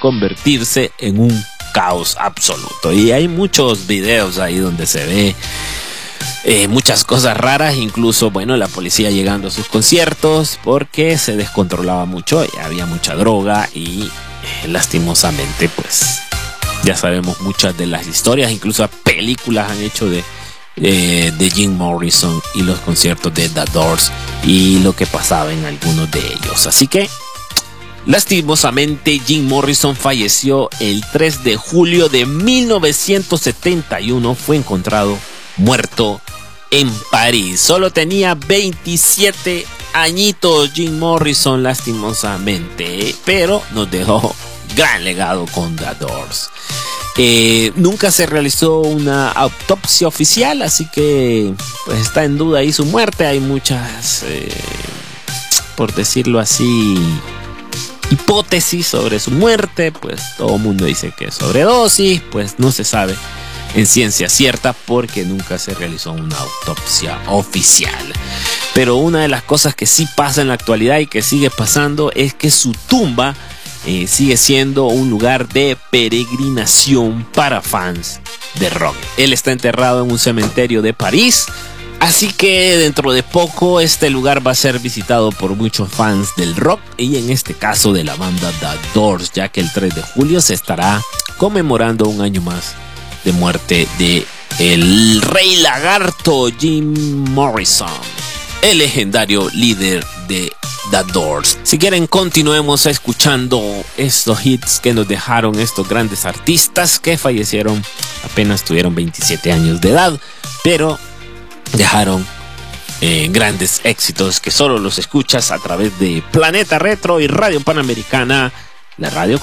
convertirse en un caos absoluto. Y hay muchos videos ahí donde se ve muchas cosas raras, incluso, bueno, la policía llegando a sus conciertos porque se descontrolaba mucho, había mucha droga y lastimosamente, pues, ya sabemos muchas de las historias, incluso películas han hecho de Jim Morrison y los conciertos de The Doors y lo que pasaba en algunos de ellos. Así que, lastimosamente, Jim Morrison falleció el 3 de julio de 1971, fue encontrado muerto en París. Solo tenía 27 añitos Jim Morrison, lastimosamente, pero nos dejó gran legado con The Doors. Nunca se realizó una autopsia oficial, así que pues está en duda ahí su muerte. Hay muchas, por decirlo así, hipótesis sobre su muerte. Pues todo el mundo dice que es sobredosis, pues no se sabe en ciencia cierta porque nunca se realizó una autopsia oficial. Pero una de las cosas que sí pasa en la actualidad y que sigue pasando es que su tumba sigue siendo un lugar de peregrinación para fans de rock. Él está enterrado en un cementerio de París, así que dentro de poco este lugar va a ser visitado por muchos fans del rock y en este caso de la banda The Doors, ya que el 3 de julio se estará conmemorando un año más de muerte de el Rey Lagarto Jim Morrison, el legendario líder de The Doors. Si quieren, continuemos escuchando estos hits que nos dejaron estos grandes artistas que fallecieron apenas tuvieron 27 años de edad, pero dejaron grandes éxitos que solo los escuchas a través de Planeta Retro y Radio Panamericana, la radio